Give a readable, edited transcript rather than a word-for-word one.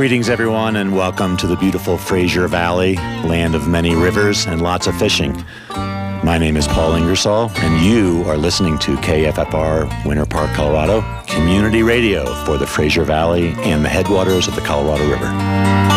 Greetings, everyone, and welcome to the beautiful Fraser Valley, land of many rivers and lots of fishing. My name is Paul Ingersoll, and you are listening to KFFR Winter Park, Colorado, community radio for the Fraser Valley and the headwaters of the Colorado River.